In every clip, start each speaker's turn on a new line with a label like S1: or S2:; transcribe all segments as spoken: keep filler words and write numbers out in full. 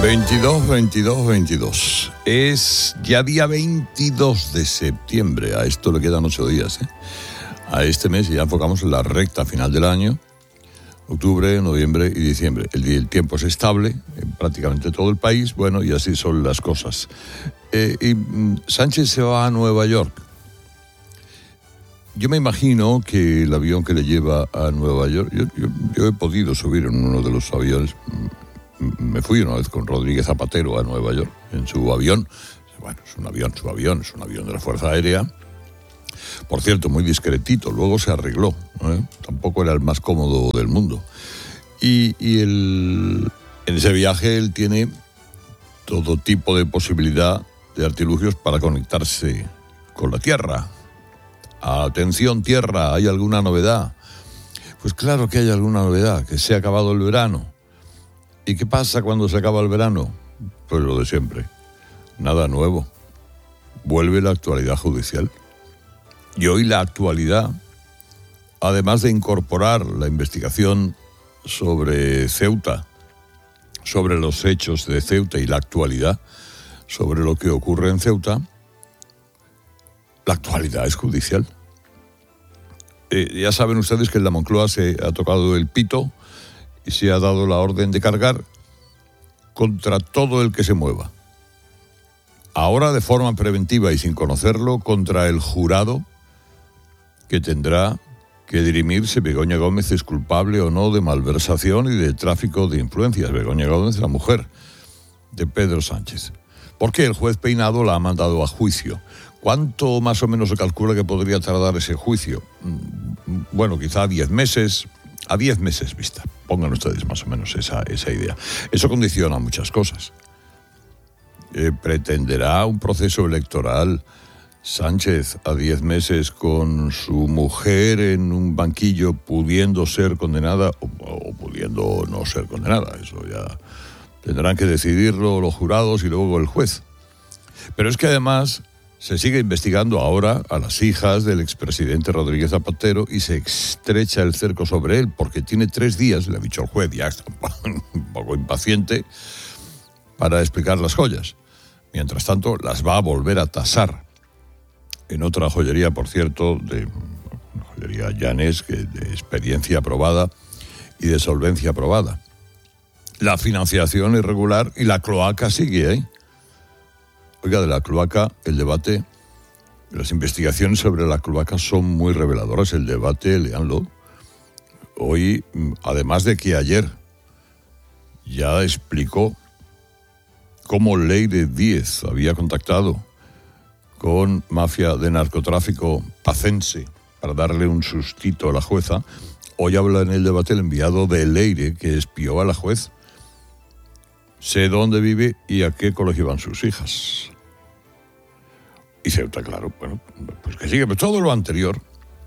S1: veintidós, veintidós, veintidós. Es ya día veintidós de septiembre. A esto le quedan ocho días, ¿eh? A este mes ya enfocamos en la recta final del año. Octubre, noviembre y diciembre. El, el tiempo es estable en prácticamente todo el país. Bueno, y así son las cosas. Eh, y Sánchez se va a Nueva York. Yo me imagino que el avión que le lleva a Nueva York... Yo, yo, yo he podido subir en uno de los aviones... Me fui una vez con Rodríguez Zapatero a Nueva York en su avión. Bueno, es un avión, su avión, es un avión de la Fuerza Aérea. Por cierto, muy discretito, luego se arregló, ¿eh? Tampoco era el más cómodo del mundo. Y, y el, en ese viaje él tiene todo tipo de posibilidad de artilugios para conectarse con la Tierra. Atención, Tierra, ¿hay alguna novedad? Pues claro que hay alguna novedad, que se ha acabado el verano. ¿Y qué pasa cuando se acaba el verano? Pues lo de siempre. Nada nuevo. Vuelve la actualidad judicial. Y hoy la actualidad, además de incorporar la investigación sobre Ceuta, sobre los hechos de Ceuta y la actualidad, sobre lo que ocurre en Ceuta, la actualidad es judicial. Eh, ya saben ustedes que en la Moncloa se ha tocado el pito y se ha dado la orden de cargar contra todo el que se mueva. Ahora de forma preventiva y sin conocerlo, contra el jurado que tendrá que dirimir si Begoña Gómez es culpable o no de malversación y de tráfico de influencias. Begoña Gómez, la mujer de Pedro Sánchez. Porque el juez Peinado la ha mandado a juicio. ¿Cuánto más o menos se calcula que podría tardar ese juicio? Bueno, quizá diez meses... A diez meses vista, pongan ustedes más o menos esa, esa idea. Eso condiciona muchas cosas. Eh, ¿Pretenderá un proceso electoral Sánchez a diez meses con su mujer en un banquillo pudiendo ser condenada o, o pudiendo no ser condenada? Eso ya tendrán que decidirlo los jurados y luego el juez. Pero es que además... Se sigue investigando ahora a las hijas del expresidente Rodríguez Zapatero y se estrecha el cerco sobre él porque tiene tres días, le ha dicho el juez, ya está un poco impaciente, para explicar las joyas. Mientras tanto, las va a volver a tasar en otra joyería, por cierto, de una joyería Llanes, que de experiencia aprobada y de solvencia aprobada. La financiación irregular y la cloaca sigue ahí. Oiga, de la cloaca, el debate, las investigaciones sobre la cloaca son muy reveladoras. El debate, léanlo. Hoy, además de que ayer ya explicó cómo Leire Díez había contactado con mafia de narcotráfico pacense para darle un sustito a la jueza, hoy habla en el debate el enviado de Leire que espió a la juez. Sé dónde vive y a qué colegio van sus hijas. Y Ceuta, claro, bueno, pues que sigue. Pero todo lo anterior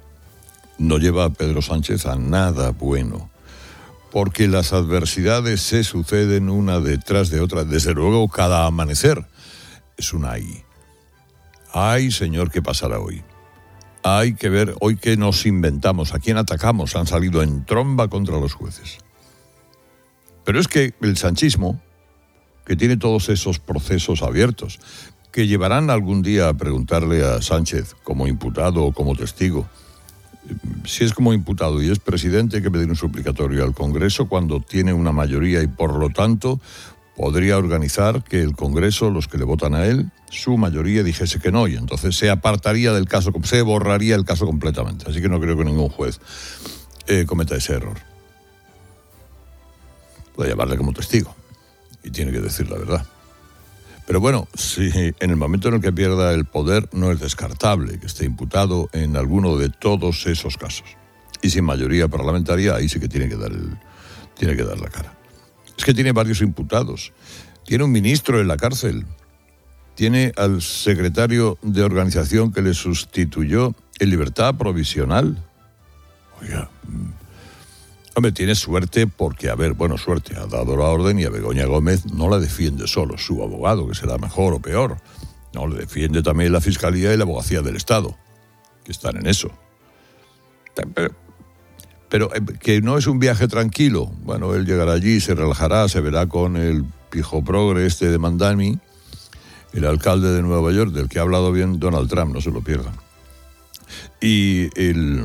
S1: no lleva a Pedro Sánchez a nada bueno, porque las adversidades se suceden una detrás de otra. Desde luego, cada amanecer es un ay. Ay, señor, ¿qué pasará hoy? Hay que ver hoy qué nos inventamos, a quién atacamos. Han salido en tromba contra los jueces. Pero es que el sanchismo, que tiene todos esos procesos abiertos, que llevarán algún día a preguntarle a Sánchez como imputado o como testigo. Si es como imputado y es presidente, hay que pedir un suplicatorio al Congreso cuando tiene una mayoría y por lo tanto podría organizar que el Congreso, los que le votan a él, su mayoría dijese que no y entonces se apartaría del caso, se borraría el caso completamente. Así que no creo que ningún juez eh, cometa ese error. Puede llamarle como testigo y tiene que decir la verdad. Pero bueno, si en el momento en el que pierda el poder no es descartable que esté imputado en alguno de todos esos casos. Y sin mayoría parlamentaria, ahí sí que tiene que dar el, tiene que dar la cara. Es que tiene varios imputados. Tiene un ministro en la cárcel. Tiene al secretario de organización que le sustituyó en libertad provisional. Oiga, hombre, tiene suerte porque, a ver, bueno, suerte, ha dado la orden y a Begoña Gómez no la defiende solo su abogado, que será mejor o peor. No, le defiende también la Fiscalía y la Abogacía del Estado, que están en eso. Pero, pero eh, que no es un viaje tranquilo. Bueno, él llegará allí, se relajará, se verá con el pijo progre este de Mandani, el alcalde de Nueva York, del que ha hablado bien Donald Trump, no se lo pierdan. Y, el,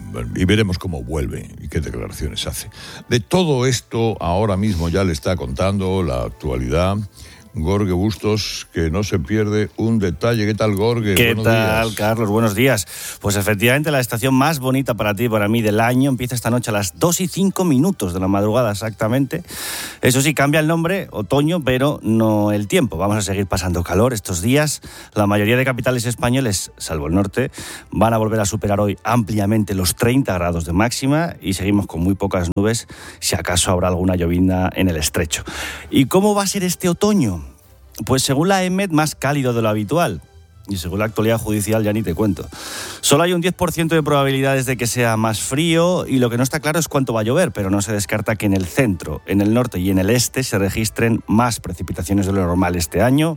S1: y veremos cómo vuelve y qué declaraciones hace. De todo esto ahora mismo ya le está contando la actualidad Gorge Bustos, que no se pierde un detalle. ¿Qué tal, Gorge?
S2: ¿Qué
S1: Buenos
S2: tal,
S1: días.
S2: Carlos? Buenos días. Pues efectivamente la estación más bonita para ti y para mí del año empieza esta noche a las dos y cinco minutos de la madrugada exactamente. Eso sí, cambia el nombre, otoño, pero no el tiempo. Vamos a seguir pasando calor estos días. La mayoría de capitales españoles, salvo el norte, van a volver a superar hoy ampliamente los treinta grados de máxima y seguimos con muy pocas nubes, si acaso habrá alguna llovizna en el estrecho. ¿Y cómo va a ser este otoño? Pues según la E M E D, más cálido de lo habitual. Y según la actualidad judicial ya ni te cuento. Solo hay un diez por ciento de probabilidades de que sea más frío y lo que no está claro es cuánto va a llover, pero no se descarta que en el centro, en el norte y en el este se registren más precipitaciones de lo normal este año.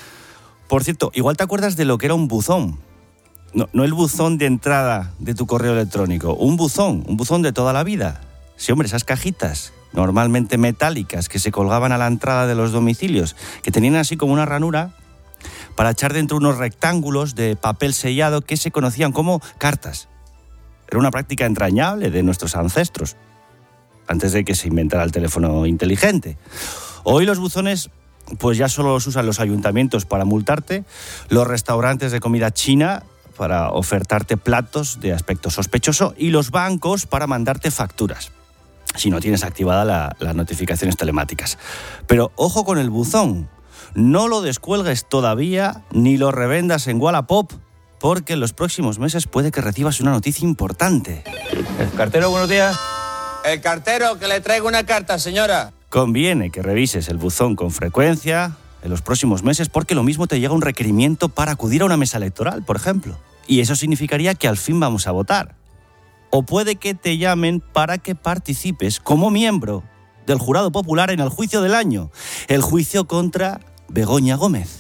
S2: Por cierto, igual te acuerdas de lo que era un buzón. No, no el buzón de entrada de tu correo electrónico, un buzón, un buzón de toda la vida. Sí, hombre, esas cajitas normalmente metálicas que se colgaban a la entrada de los domicilios, que tenían así como una ranura para echar dentro unos rectángulos de papel sellado que se conocían como cartas. Era una práctica entrañable de nuestros ancestros, antes de que se inventara el teléfono inteligente. Hoy los buzones pues ya solo los usan los ayuntamientos para multarte, los restaurantes de comida china para ofertarte platos de aspecto sospechoso y los bancos para mandarte facturas, si no tienes activada la, las notificaciones telemáticas. Pero ojo con el buzón, no lo descuelgues todavía ni lo revendas en Wallapop, porque en los próximos meses puede que recibas una noticia importante.
S3: El cartero, buenos días.
S4: El cartero, que le traigo una carta, señora.
S2: Conviene que revises el buzón con frecuencia en los próximos meses, porque lo mismo te llega un requerimiento para acudir a una mesa electoral, por ejemplo. Y eso significaría que al fin vamos a votar. O puede que te llamen para que participes como miembro del jurado popular en el juicio del año, el juicio contra Begoña Gómez.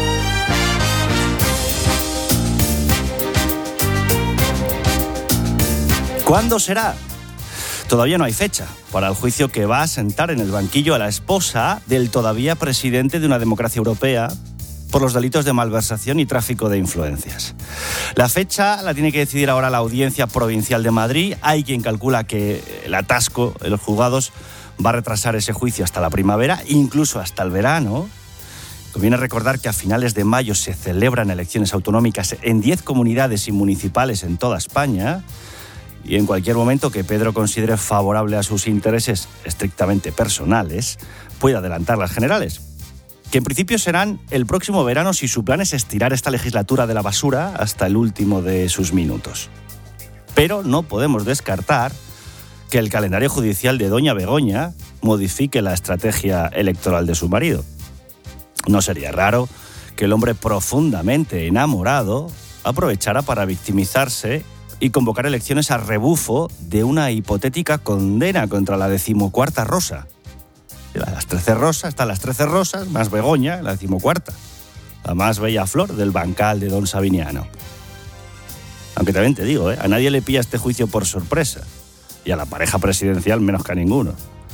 S2: ¿Cuándo será? Todavía no hay fecha para el juicio que va a sentar en el banquillo a la esposa del todavía presidente de una democracia europea por los delitos de malversación y tráfico de influencias. La fecha la tiene que decidir ahora la Audiencia Provincial de Madrid. Hay quien calcula que el atasco en los juzgados va a retrasar ese juicio hasta la primavera, incluso hasta el verano. Conviene recordar que a finales de mayo se celebran elecciones autonómicas en diez comunidades y municipales en toda España, y en cualquier momento que Pedro considere favorable a sus intereses estrictamente personales, puede adelantar las generales, que en principio serán el próximo verano si su plan es estirar esta legislatura de la basura hasta el último de sus minutos. Pero no podemos descartar que el calendario judicial de doña Begoña modifique la estrategia electoral de su marido. No sería raro que el hombre profundamente enamorado aprovechara para victimizarse y convocar elecciones a rebufo de una hipotética condena contra la decimocuarta rosa. Las trece rosas, están las trece rosas, más Begoña, la decimocuarta. La más bella flor del bancal de don Sabiniano. Aunque también te digo, ¿eh? A nadie le pilla este juicio por sorpresa. Y a la pareja presidencial menos que a ninguno.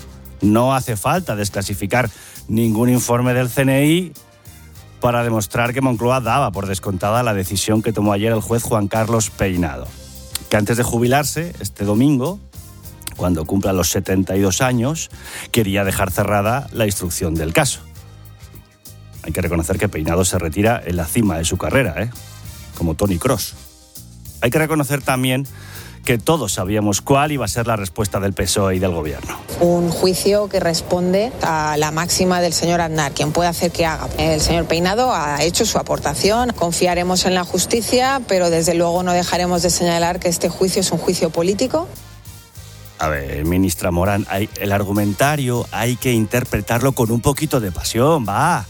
S2: No hace falta desclasificar ningún informe del C N I para demostrar que Moncloa daba por descontada la decisión que tomó ayer el juez Juan Carlos Peinado, que antes de jubilarse este domingo, cuando cumpla los setenta y dos años, quería dejar cerrada la instrucción del caso. Hay que reconocer que Peinado se retira en la cima de su carrera, ¿eh? Como Tony Cross. Hay que reconocer también que todos sabíamos cuál iba a ser la respuesta del P S O E y del Gobierno.
S5: Un juicio que responde a la máxima del señor Aznar, quien puede hacer que haga. El señor Peinado ha hecho su aportación, confiaremos en la justicia, pero desde luego no dejaremos de señalar que este juicio es un juicio político.
S2: A ver, ministra Morán, hay, el argumentario hay que interpretarlo con un poquito de pasión, va.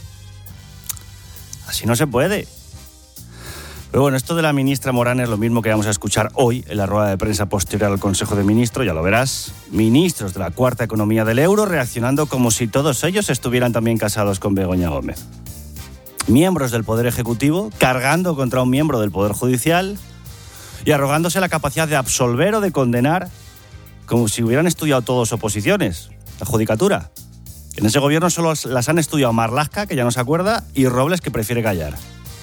S2: Así no se puede. Pero bueno, esto de la ministra Morán es lo mismo que vamos a escuchar hoy en la rueda de prensa posterior al Consejo de Ministros, ya lo verás. Ministros de la cuarta economía del euro reaccionando como si todos ellos estuvieran también casados con Begoña Gómez. Miembros del Poder Ejecutivo cargando contra un miembro del Poder Judicial y arrogándose la capacidad de absolver o de condenar como si hubieran estudiado todos oposiciones, la judicatura. En ese gobierno solo las han estudiado Marlaska, que ya no se acuerda, y Robles, que prefiere callar.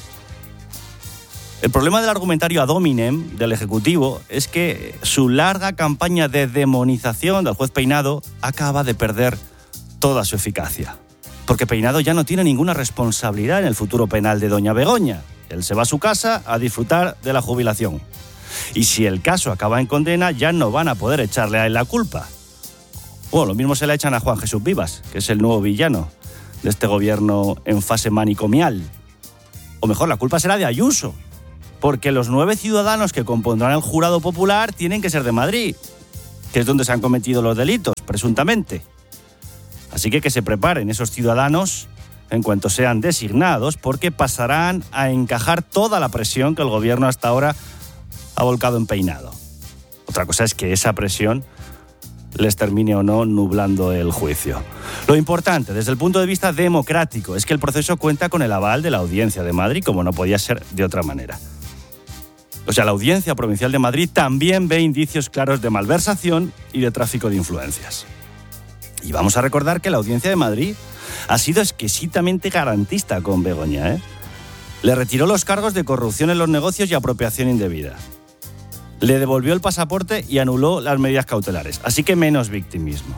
S2: El problema del argumentario ad hominem del Ejecutivo es que su larga campaña de demonización del juez Peinado acaba de perder toda su eficacia. Porque Peinado ya no tiene ninguna responsabilidad en el futuro penal de doña Begoña. Él se va a su casa a disfrutar de la jubilación. Y si el caso acaba en condena, ya no van a poder echarle a él la culpa. Bueno, lo mismo se le echan a Juan Jesús Vivas, que es el nuevo villano de este gobierno en fase manicomial. O mejor, la culpa será de Ayuso, porque los nueve ciudadanos que compondrán el jurado popular tienen que ser de Madrid, que es donde se han cometido los delitos, presuntamente. Así que que se preparen esos ciudadanos en cuanto sean designados, porque pasarán a encajar toda la presión que el gobierno hasta ahora ha volcado en Peinado. Otra cosa es que esa presión les termine o no nublando el juicio. Lo importante, desde el punto de vista democrático, es que el proceso cuenta con el aval de la Audiencia de Madrid, como no podía ser de otra manera. O sea, la Audiencia Provincial de Madrid también ve indicios claros de malversación y de tráfico de influencias. Y vamos a recordar que la Audiencia de Madrid ha sido exquisitamente garantista con Begoña, ¿eh? Le retiró los cargos de corrupción en los negocios y apropiación indebida. Le devolvió el pasaporte y anuló las medidas cautelares. Así que menos victimismo.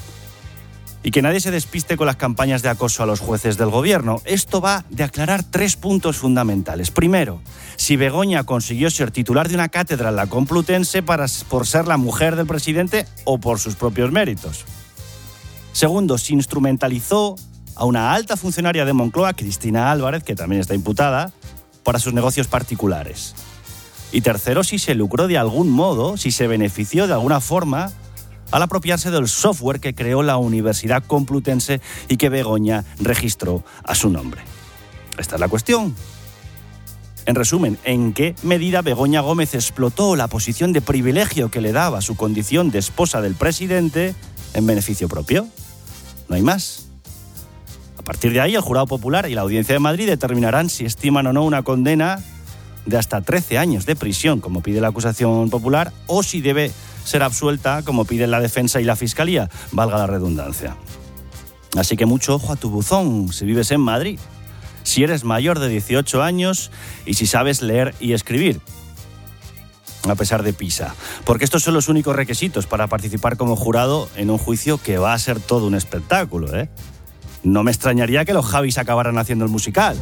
S2: Y que nadie se despiste con las campañas de acoso a los jueces del gobierno. Esto va de aclarar tres puntos fundamentales. Primero, si Begoña consiguió ser titular de una cátedra en la Complutense para, por ser la mujer del presidente o por sus propios méritos. Segundo, si instrumentalizó a una alta funcionaria de Moncloa, Cristina Álvarez, que también está imputada, para sus negocios particulares. Y tercero, si se lucró de algún modo, si se benefició de alguna forma al apropiarse del software que creó la Universidad Complutense y que Begoña registró a su nombre. Esta es la cuestión. En resumen, ¿en qué medida Begoña Gómez explotó la posición de privilegio que le daba su condición de esposa del presidente en beneficio propio? No hay más. A partir de ahí, el Jurado Popular y la Audiencia de Madrid determinarán si estiman o no una condena de hasta trece años de prisión, como pide la acusación popular, o si debe ser absuelta, como piden la defensa y la fiscalía, valga la redundancia. Así que mucho ojo a tu buzón si vives en Madrid, si eres mayor de dieciocho años y si sabes leer y escribir, a pesar de PISA. Porque estos son los únicos requisitos para participar como jurado en un juicio que va a ser todo un espectáculo, ¿eh? No me extrañaría que los Javis acabaran haciendo el musical.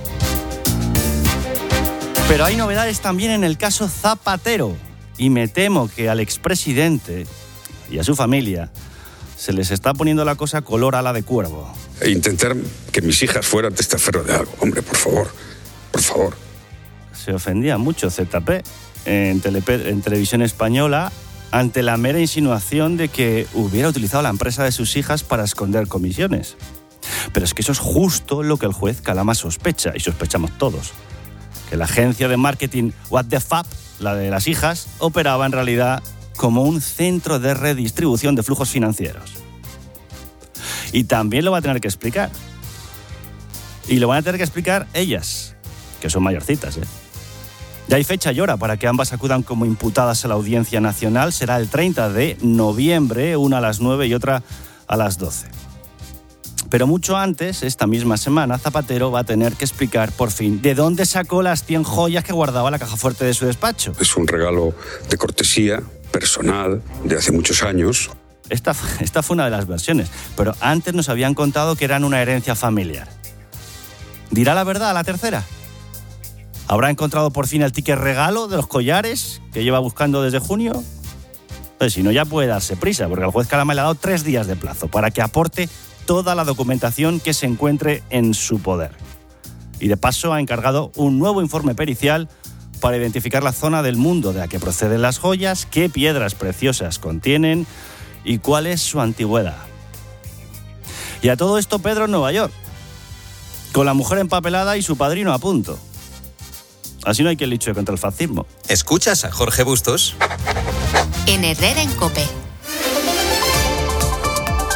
S2: Pero hay novedades también en el caso Zapatero, y me temo que al expresidente y a su familia se les está poniendo la cosa color ala de cuervo.
S6: E intentar que mis hijas fueran testaferro de algo. Hombre, por favor, por favor.
S2: Se ofendía mucho Z P en, Telepe- en Televisión Española ante la mera insinuación de que hubiera utilizado la empresa de sus hijas para esconder comisiones. Pero es que eso es justo lo que el juez Calama sospecha, y sospechamos todos. Que la agencia de marketing What the Fab, la de las hijas, operaba en realidad como un centro de redistribución de flujos financieros. Y también lo va a tener que explicar. Y lo van a tener que explicar ellas, que son mayorcitas, ¿eh? Ya hay fecha y hora para que ambas acudan como imputadas a la Audiencia Nacional. Será el treinta de noviembre, una a las nueve y otra a las doce. Pero mucho antes, esta misma semana, Zapatero va a tener que explicar, por fin, de dónde sacó las cien joyas que guardaba la caja fuerte de su despacho.
S6: Es un regalo de cortesía, personal, de hace muchos años.
S2: Esta, esta fue una de las versiones, pero antes nos habían contado que eran una herencia familiar. ¿Dirá la verdad a la tercera? ¿Habrá encontrado por fin el ticket regalo de los collares que lleva buscando desde junio? Pues si no, ya puede darse prisa, porque el juez Calama le ha dado tres días de plazo para que aporte toda la documentación que se encuentre en su poder. Y de paso ha encargado un nuevo informe pericial para identificar la zona del mundo de la que proceden las joyas, qué piedras preciosas contienen y cuál es su antigüedad. Y a todo esto Pedro en Nueva York, con la mujer empapelada y su padrino a punto. Así no hay quien luche contra el fascismo.
S7: ¿Escuchas a Jorge Bustos?
S8: En Herrera en COPE.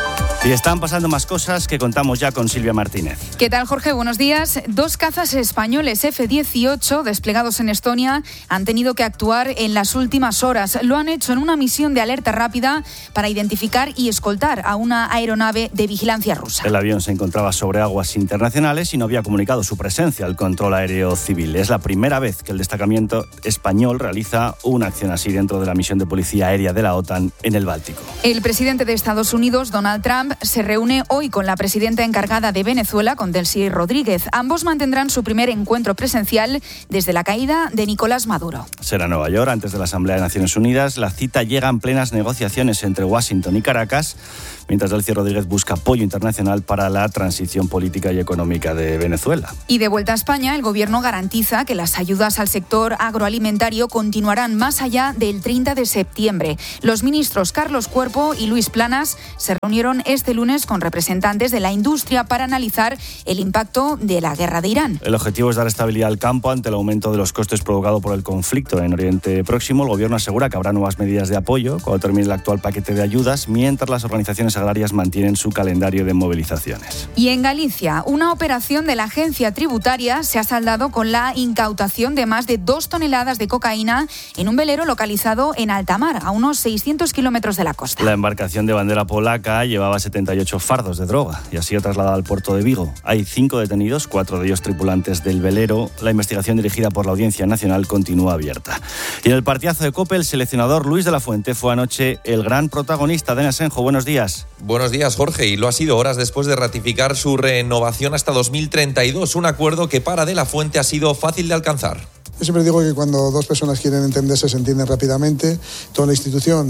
S2: Y están pasando más cosas que contamos ya con Silvia Martínez.
S7: ¿Qué tal, Jorge? Buenos días. Dos cazas españoles F dieciocho desplegados en Estonia han tenido que actuar en las últimas horas. Lo han hecho en una misión de alerta rápida para identificar y escoltar a una aeronave de vigilancia rusa.
S2: El avión se encontraba sobre aguas internacionales y no había comunicado su presencia al control aéreo civil. Es la primera vez que el destacamento español realiza una acción así dentro de la misión de policía aérea de la OTAN en el Báltico.
S7: El presidente de Estados Unidos, Donald Trump, se reúne hoy con la presidenta encargada de Venezuela, con Delcy Rodríguez. Ambos mantendrán su primer encuentro presencial desde la caída de Nicolás Maduro.
S2: Será en Nueva York, antes de la Asamblea de Naciones Unidas. La cita llega en plenas negociaciones entre Washington y Caracas, mientras Delcy Rodríguez busca apoyo internacional para la transición política y económica de Venezuela.
S7: Y de vuelta a España, el Gobierno garantiza que las ayudas al sector agroalimentario continuarán más allá del treinta de septiembre. Los ministros Carlos Cuerpo y Luis Planas se reunieron este lunes con representantes de la industria para analizar el impacto de la guerra de Irán.
S2: El objetivo es dar estabilidad al campo ante el aumento de los costes provocado por el conflicto en Oriente Próximo. El Gobierno asegura que habrá nuevas medidas de apoyo cuando termine el actual paquete de ayudas, mientras las organizaciones agrarias mantienen su calendario de movilizaciones.
S7: Y en Galicia, una operación de la agencia tributaria se ha saldado con la incautación de más de dos toneladas de cocaína en un velero localizado en alta mar, a unos seiscientos kilómetros de la costa.
S2: La embarcación de bandera polaca llevaba setenta y ocho fardos de droga y ha sido trasladada al puerto de Vigo. Hay cinco detenidos, cuatro de ellos tripulantes del velero. La investigación dirigida por la Audiencia Nacional continúa abierta. Y en el partidazo de COPE, el seleccionador Luis de la Fuente fue anoche el gran protagonista. Dani Asenjo, buenos días.
S8: Buenos días, Jorge, y lo ha sido horas después de ratificar su renovación hasta dos mil treinta y dos, un acuerdo que para de la Fuente ha sido fácil de alcanzar.
S9: Yo siempre digo que cuando dos personas quieren entenderse se entienden rápidamente. Toda la institución,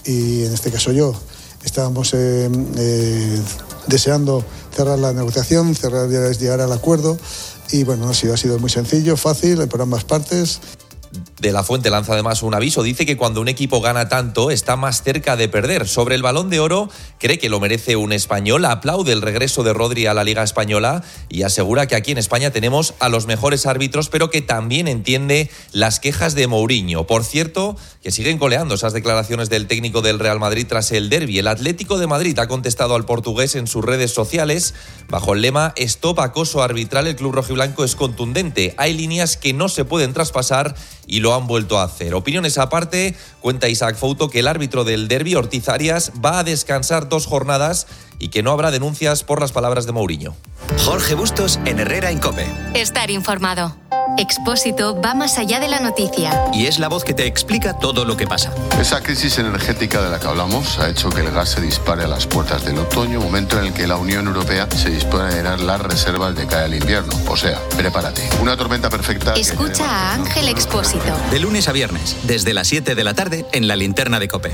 S9: y en este caso yo, estábamos eh, eh, deseando cerrar la negociación, cerrar, llegar al acuerdo, y bueno, ha sido, ha sido muy sencillo, fácil, por ambas partes.
S8: De la Fuente lanza además un aviso. Dice que cuando un equipo gana tanto está más cerca de perder. Sobre el Balón de Oro, cree que lo merece un español, aplaude el regreso de Rodri a la Liga Española y asegura que aquí en España tenemos a los mejores árbitros, pero que también entiende las quejas de Mourinho. Por cierto, que siguen coleando esas declaraciones del técnico del Real Madrid tras el derbi. El Atlético de Madrid ha contestado al portugués en sus redes sociales bajo el lema "Stop acoso arbitral". El club rojiblanco es contundente. Hay líneas que no se pueden traspasar y lo han vuelto a hacer. Opiniones aparte, cuenta Isaac Fouto que el árbitro del derbi, Ortiz Arias, va a descansar dos jornadas y que no habrá denuncias por las palabras de Mourinho.
S10: Jorge Bustos en Herrera en COPE.
S11: Estar informado. Expósito va más allá de la noticia.
S10: Y es la voz que te explica todo lo que pasa.
S12: Esa crisis energética de la que hablamos ha hecho que el gas se dispare a las puertas del otoño, momento en el que la Unión Europea se dispone a llenar las reservas de cara al invierno. O sea, prepárate. Una tormenta perfecta.
S11: Escucha a Ángel Expósito.
S10: De lunes a viernes, desde las siete de la tarde, en la linterna de COPE.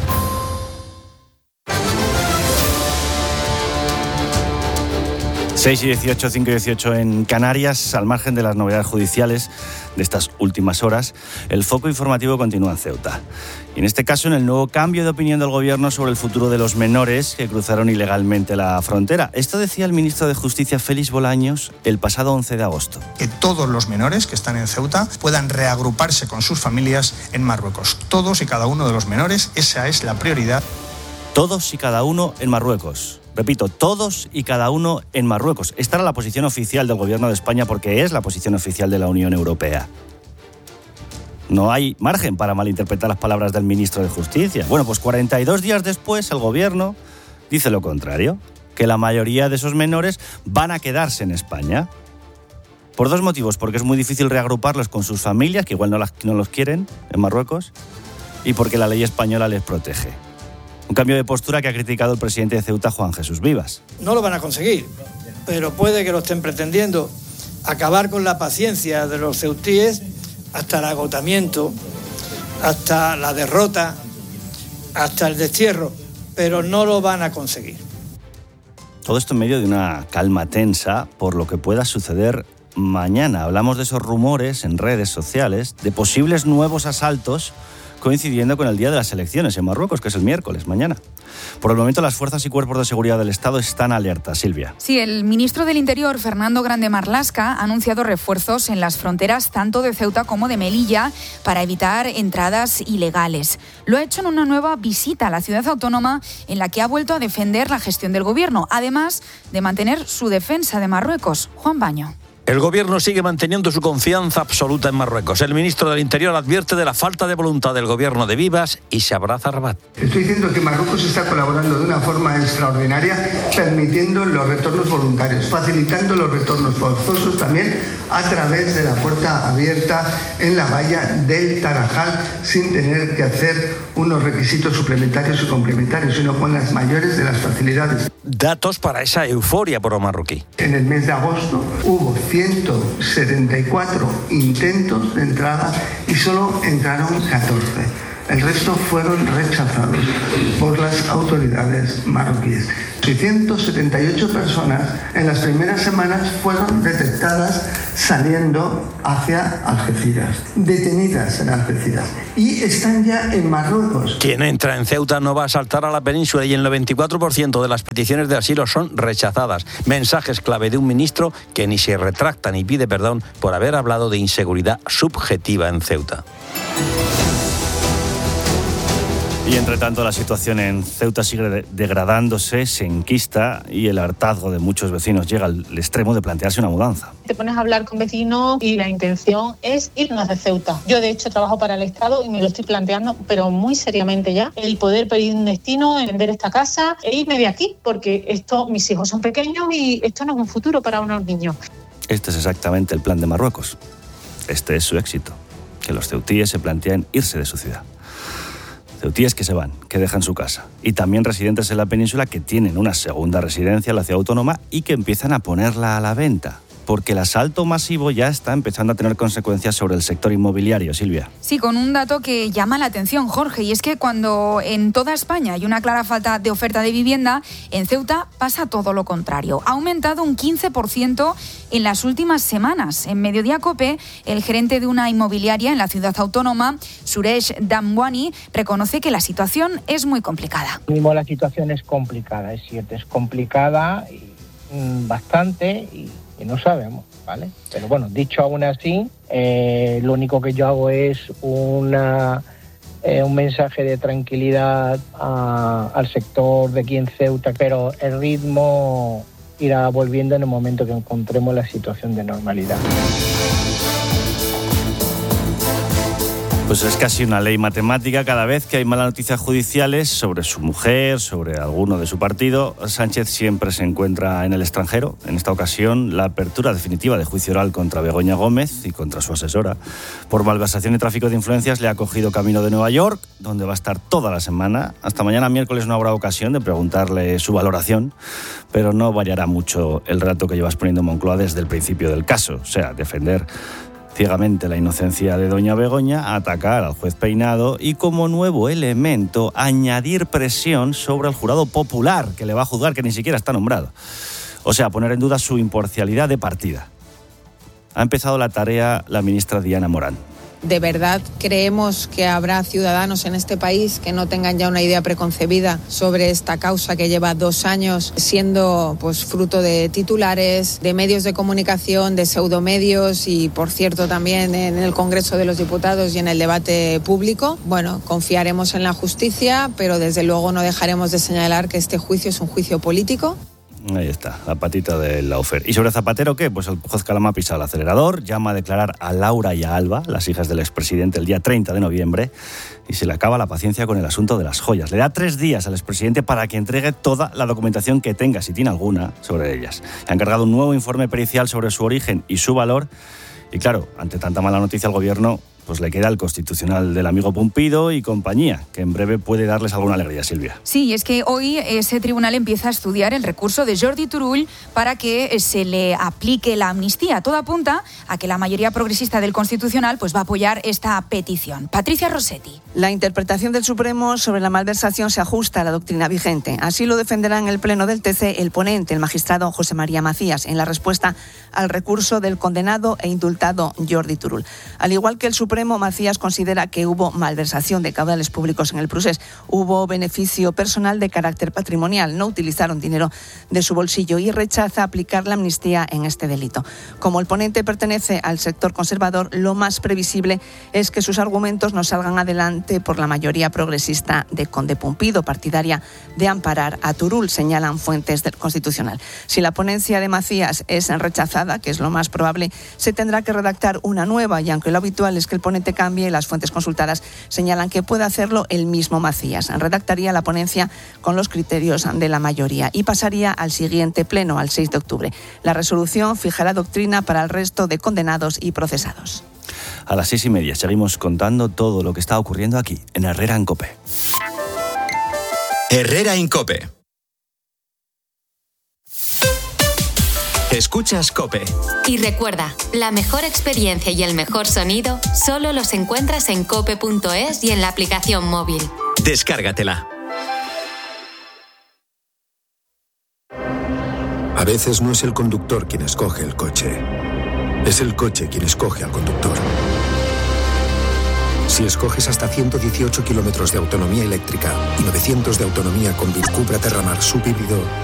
S2: seis y dieciocho, cinco y dieciocho en Canarias. Al margen de las novedades judiciales de estas últimas horas, el foco informativo continúa en Ceuta. Y en este caso, en el nuevo cambio de opinión del Gobierno sobre el futuro de los menores que cruzaron ilegalmente la frontera. Esto decía el ministro de Justicia, Félix Bolaños, el pasado once de agosto.
S13: Que todos los menores que están en Ceuta puedan reagruparse con sus familias en Marruecos. Todos y cada uno de los menores, esa es la prioridad.
S2: Todos y cada uno en Marruecos. Repito, todos y cada uno en Marruecos. Esta era la posición oficial del Gobierno de España porque es la posición oficial de la Unión Europea. No hay margen para malinterpretar las palabras del ministro de Justicia. Bueno, pues cuarenta y dos días después el Gobierno dice lo contrario, que la mayoría de esos menores van a quedarse en España. Por dos motivos, porque es muy difícil reagruparlos con sus familias, que igual no, las, no los quieren en Marruecos, y porque la ley española les protege. Un cambio de postura que ha criticado el presidente de Ceuta, Juan Jesús Vivas.
S14: No lo van a conseguir, pero puede que lo estén pretendiendo, acabar con la paciencia de los ceutíes hasta el agotamiento, hasta la derrota, hasta el destierro, pero no lo van a conseguir.
S2: Todo esto en medio de una calma tensa por lo que pueda suceder mañana. Hablamos de esos rumores en redes sociales, de posibles nuevos asaltos coincidiendo con el día de las elecciones en Marruecos, que es el miércoles, mañana. Por el momento, las fuerzas y cuerpos de seguridad del Estado están alerta, Silvia.
S7: Sí, el ministro del Interior, Fernando Grande Marlaska, ha anunciado refuerzos en las fronteras tanto de Ceuta como de Melilla para evitar entradas ilegales. Lo ha hecho en una nueva visita a la ciudad autónoma en la que ha vuelto a defender la gestión del gobierno, además de mantener su defensa de Marruecos. Juan Baño.
S15: El gobierno sigue manteniendo su confianza absoluta en Marruecos. El ministro del Interior advierte de la falta de voluntad del gobierno de Vivas y se abraza a Rabat.
S16: Estoy diciendo que Marruecos está colaborando de una forma extraordinaria, permitiendo los retornos voluntarios, facilitando los retornos forzosos también a través de la puerta abierta en la valla del Tarajal, sin tener que hacer unos requisitos suplementarios y complementarios, sino con las mayores de las facilidades.
S15: Datos para esa euforia pro marroquí.
S16: En el mes de agosto hubo ciento setenta y cuatro intentos de entrada y solo entraron catorce. El resto fueron rechazados por las autoridades marroquíes. seiscientas setenta y ocho personas en las primeras semanas fueron detectadas saliendo hacia Algeciras, detenidas en Algeciras, y están ya en Marruecos.
S15: Quien entra en Ceuta no va a saltar a la península y el noventa y cuatro por ciento de las peticiones de asilo son rechazadas. Mensajes clave de un ministro que ni se retracta ni pide perdón por haber hablado de inseguridad subjetiva en Ceuta.
S2: Y entre tanto la situación en Ceuta sigue degradándose, se enquista y el hartazgo de muchos vecinos llega al extremo de plantearse una mudanza.
S17: Te pones a hablar con vecinos y la intención es irnos de Ceuta. Yo de hecho trabajo para el Estado y me lo estoy planteando, pero muy seriamente ya, el poder pedir un destino, vender esta casa e irme de aquí, porque esto, mis hijos son pequeños y esto no es un futuro para unos niños.
S2: Este es exactamente el plan de Marruecos. Este es su éxito, que los ceutíes se plantean irse de su ciudad. Ceutíes que se van, que dejan su casa. Y también residentes en la península que tienen una segunda residencia en la ciudad autónoma y que empiezan a ponerla a la venta. Porque el asalto masivo ya está empezando a tener consecuencias sobre el sector inmobiliario, Silvia.
S7: Sí, con un dato que llama la atención, Jorge, y es que cuando en toda España hay una clara falta de oferta de vivienda, en Ceuta pasa todo lo contrario. Ha aumentado un quince por ciento en las últimas semanas. En Mediodía COPE, el gerente de una inmobiliaria en la ciudad autónoma, Suresh Damwani, reconoce que la situación es muy complicada.
S18: Mismo la situación es complicada, es cierto, es complicada y, mmm, bastante y... y no sabemos, ¿vale? Pero bueno, dicho aún así, eh, lo único que yo hago es una, eh, un mensaje de tranquilidad a, al sector de aquí en Ceuta, pero el ritmo irá volviendo en el momento que encontremos la situación de normalidad.
S2: Pues es casi una ley matemática. Cada vez que hay malas noticias judiciales sobre su mujer, sobre alguno de su partido, Sánchez siempre se encuentra en el extranjero. En esta ocasión, la apertura definitiva de juicio oral contra Begoña Gómez y contra su asesora por malversación y tráfico de influencias le ha cogido camino de Nueva York, donde va a estar toda la semana. Hasta mañana miércoles no habrá ocasión de preguntarle su valoración, pero no variará mucho el relato que llevas poniendo en Moncloa desde el principio del caso. O sea, defender ciegamente la inocencia de doña Begoña, atacar al juez Peinado y, como nuevo elemento, añadir presión sobre el jurado popular que le va a juzgar, que ni siquiera está nombrado. O sea, poner en duda su imparcialidad de partida. Ha empezado la tarea la ministra Diana Morán.
S5: ¿De verdad creemos que habrá ciudadanos en este país que no tengan ya una idea preconcebida sobre esta causa que lleva dos años siendo pues fruto de titulares, de medios de comunicación, de pseudomedios y, por cierto, también en el Congreso de los Diputados y en el debate público? Bueno, confiaremos en la justicia, pero desde luego no dejaremos de señalar que este juicio es un juicio político.
S2: Ahí está, la patita del Laufer. ¿Y sobre Zapatero qué? Pues el juez Calama pisa el acelerador, llama a declarar a Laura y a Alba, las hijas del expresidente, el día treinta de noviembre, y se le acaba la paciencia con el asunto de las joyas. Le da tres días al expresidente para que entregue toda la documentación que tenga, si tiene alguna, sobre ellas. Le ha encargado un nuevo informe pericial sobre su origen y su valor, y claro, ante tanta mala noticia al gobierno, pues le queda el constitucional del amigo Pumpido y compañía, que en breve puede darles alguna alegría, Silvia.
S7: Sí, es que hoy ese tribunal empieza a estudiar el recurso de Jordi Turull para que se le aplique la amnistía. Todo apunta a que la mayoría progresista del Constitucional pues va a apoyar esta petición. Patricia Rossetti.
S19: La interpretación del Supremo sobre la malversación se ajusta a la doctrina vigente. Así lo defenderá en el Pleno del T C el ponente, el magistrado José María Macías, en la respuesta al recurso del condenado e indultado Jordi Turull. Al igual que el Supremo Supremo, Macías considera que hubo malversación de caudales públicos en el procés. Hubo beneficio personal de carácter patrimonial. No utilizaron dinero de su bolsillo y rechaza aplicar la amnistía en este delito. Como el ponente pertenece al sector conservador, lo más previsible es que sus argumentos no salgan adelante por la mayoría progresista de Conde Pumpido, partidaria de amparar a Turull, señalan fuentes del Constitucional. Si la ponencia de Macías es rechazada, que es lo más probable, se tendrá que redactar una nueva, y aunque lo habitual es que el ponente cambie, las fuentes consultadas señalan que puede hacerlo el mismo Macías. Redactaría la ponencia con los criterios de la mayoría y pasaría al siguiente pleno, al seis de octubre. La resolución fijará doctrina para el resto de condenados y procesados.
S2: A las seis y media seguimos contando todo lo que está ocurriendo aquí, en Herrera en COPE.
S20: Herrera en COPE. Escuchas COPE.
S11: Y recuerda, la mejor experiencia y el mejor sonido solo los encuentras en cope punto es y en la aplicación móvil.
S20: Descárgatela.
S21: A veces no es el conductor quien escoge el coche. Es el coche quien escoge al conductor. Si escoges hasta ciento dieciocho kilómetros de autonomía eléctrica y novecientos de autonomía con Vilcubra Terramar subhíbrido,